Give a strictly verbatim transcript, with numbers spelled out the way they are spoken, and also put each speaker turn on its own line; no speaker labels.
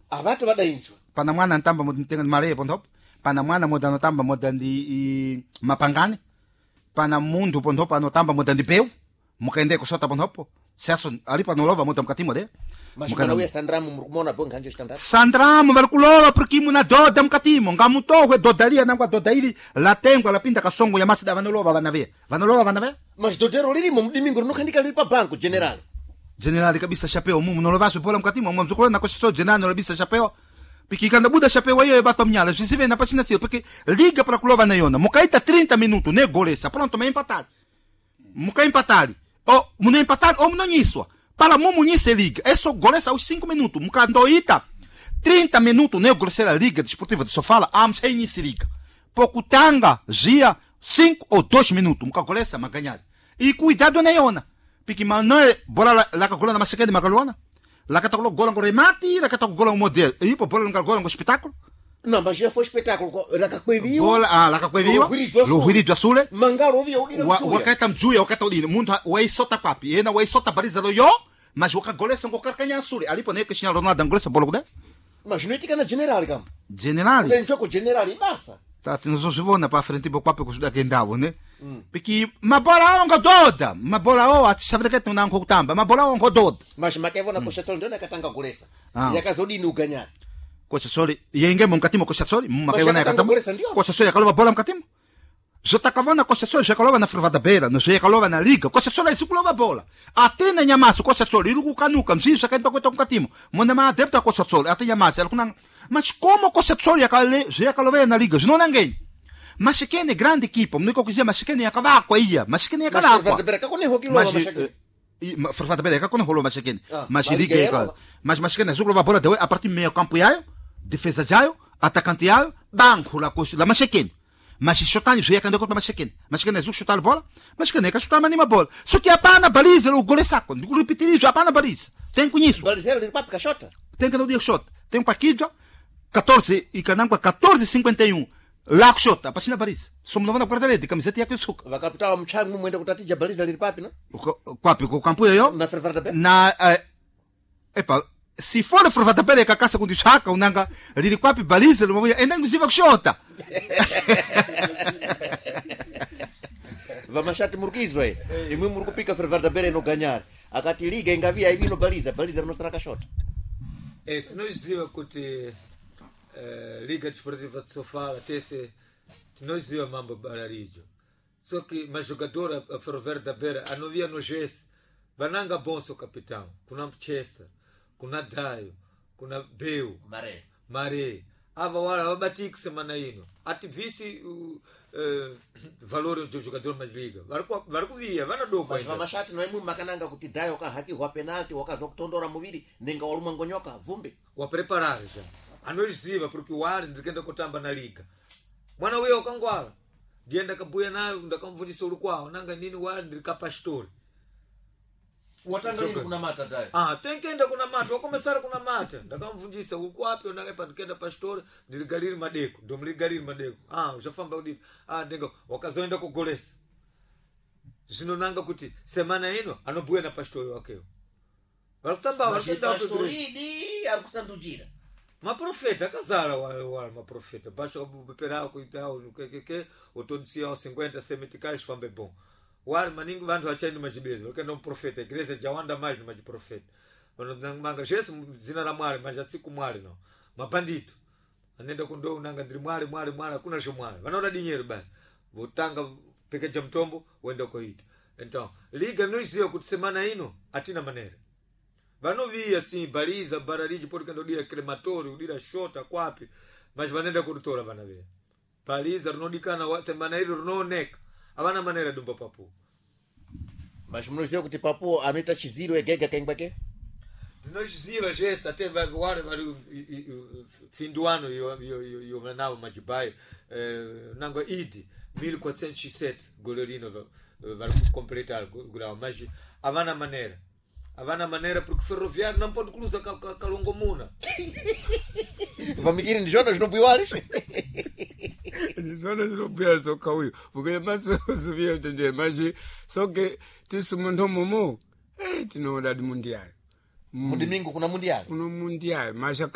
avatu vadainjwa
pana mwana ntamba mutenga mare pondop pana mwana moda notamba moda ndi mapangane pana mundu pondop anotamba moda ndi peu mukaende kusota pondop seso alipa nolova moda mkatimo de
mukana uya sandramu murkumona bonga nje skandara
sandramu valikulova porque muna doda mkatimo ngamutohwe dodalia nangwa doda ili la tengwa la pinda kasongo ya masida vanolova vanave vanolova vanave
mas dodero lirimo mdimingo nokhandika lipa banco general
general kabisa chapeo mumu nolovaso pola mkatimo mumzukola na koso general nolobisa chapeo porque kanda buda chapeo yeye bato mnyala jisive na pasina sio porque liga para kulova na yona mukaita trinta minutos ne golesa pronto me empatar muka empatar o muna empatar o munonyiswa para mumu nyise liga eso golesa os cinco minutos muka ndoita trinta minutos ne golesa liga desportiva de Sofala am sem nyise liga pouco tanga gia cinco ou dois minutos muka golesa maganhar e cuidado na yona porque manoe bola la la gola na masakede magalona la que tá com gola com remate la que tá com gola um modelo e pô bola no gola com espetáculo
não mas já foi espetáculo la que foi viu
bola ah la que foi viu lo Rio Azul
mangaro viu
o o que tá mjuia o que tá ali mundo o aí sota papi e na o aí sota baliza lo yo mas o que gola são com carcanha azul ali pô né que tinha Ronaldo gola essa bola
mas não é que na general cam
general
ele joga general e massa
tá não só se vona para frente pro papo com isso daqui andava né porque ma bola onga toda ma bola o atisabra que tuna nko tamba ma bola onga toda
mas makevona ko shatol ndona katanga golesa yakazodi ni uganya
ko shatol yenge mkatimo ko shatol makevona yakatamo ko shatol yakalova bola mkatimo jota kavana ko shatol yakalova na Fruvada Beira no yakalova na liga ko shatol isikulova bola atena nyamaso ko shatol iruku kanuka mzisha kaenda ko mkatimo mona ma adepta ko shatol atenya nyamaso alkuna mas como ko shatol yakale yakalova na liga não ninguém mas kene grande equipe mniko kuzia mas kene yakava kwa iya mas kene yakala kwa mas Fruvada Beira kako holo mas kene mas liga yakala mas mas kene zuklo bola de a partir meio campo yayo defesa yayo atacante yayo banco la coisa la mas kene mas shotani já yakanda ko mas kene mas kene zuk shotar bola mas kene ka shotar manima bola só que apana baliza o gole saco digo repetir apana baliza tem conheço
baliza ele papo ka shota
tem que no dia shot tem um paquito quatorze e canamba quatorze e cinquenta e um lá que shota pasina Paris somos novana quarta de camiseta yake suka
va capitao mchangu mwenda kutatija baliza lili papi no
kwapi ko campo yo
na Fruvada Beira
na epa se for Fruvada Beira ka kasa kundi chaka unanga lili kwapi baliza lo moya enda nguziva kushota
va mashati murkizo eh imwe murkupika Fruvada Beira no ganhar akati liga ingavia hivi no baliza baliza no straka shota
eh tunoziva kuti Uh, Liga Desportiva de Sofala tese tinoziva mambo bararijo só que mas jogador a Fruvada Beira anovia no Jesse vananga bonso capitão kuna Mchester kuna Dayo kuna Beu
Mare
Mare ava wala wabatiki semana ino ati visi uh, uh, valor do jogador mais liga varku varku via vana doko
ainda mas machati no emu makananga kuti Dayo ka haki wa penalty wakazokutondora muviri nenga waluma ngonyoka vumbi
wa preparar já anoziva porque o ar ndikenda kutamba na liga mwana wewe ukangwala ndienda kabuya nayo ndakamvundisa ulukwao nanga nini wali ndika pastori
watanga nini kuna mata dai
ah tenkenda kuna mata wakomesara kuna mata ndakamvundisa ukwapi unanga pandikenda pastori ndiligaliri madeko ndo mligaliri madeko ah ushafamba udini ah ndenga wakazoenda kugolesa zino nanga kuti semana ino anobuya na pastori wakeo walutamba walutenda
pastori di akusandujira
ma profeta kazala wale wale ma profeta basho kupeperao kuitao kekeke otodisia cinquenta semeticais fambe bom wale maningi vantu acheni majibezi wakenda um profeta igreja jawanda mais no profeta quando manga Jesus zina la mwale mas siku mwale no mapandito anenda kundo unanga ndiri mwale mwale mwale kuna jo mwale vanaona dinheiro basi votanga pekeja mtombo wenda koita então liga não izio kuti semana ino atina maneira vanovia sim baliza barariji pode kando dira crematório dira shota kwapi mas vanenda kutora vana ve baliza rinodikana semana ilo rinooneka avana maneira dumba papo
mas munozio kuti papo anoita chiziro egega kengwake
tinoziva jesa até vai wale vari fim do ano yo yo yo vanava majibai nango idi mil quatrocentos e sete golerino vai completar grau mas avana maneira avana maneira porque ferroviário não pode cruzar Kalongomuna
vamigiri ndijonas no buiwalis
ndijonas no buiwalis só caiu porque mas subia entender mas só que isso mundo mumu eh tino da mundial
mu domingo kuna mundial
kuna mundial mas